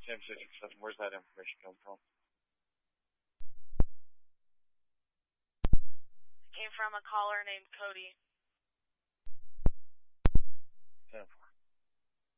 Sam 67, where's that information come from? Came from a caller named Cody.